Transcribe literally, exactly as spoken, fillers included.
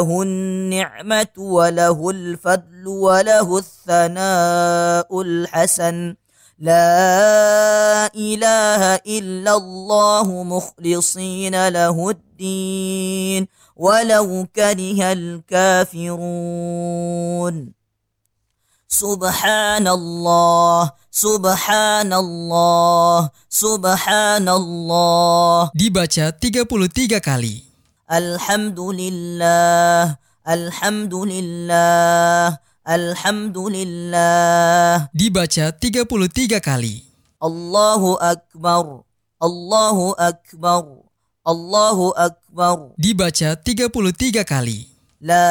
له النعمة وله الفضل وله الثناء الحسن لا إله إلا الله مخلصين له الدين ولو كره الكافرون. سبحان الله سبحان الله سبحان الله. Dibaca tiga puluh tiga kali. Alhamdulillah Alhamdulillah Alhamdulillah. Dibaca tiga puluh tiga kali. Allahu Akbar Allahu Akbar Allahu Akbar. Dibaca tiga puluh tiga kali. La